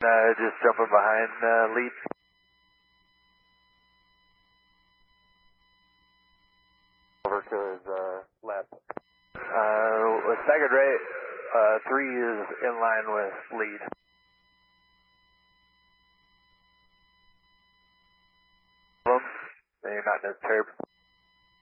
Just jumping behind lead. Over to his left. With staggered right, 3 is in line with lead. You're not necessarily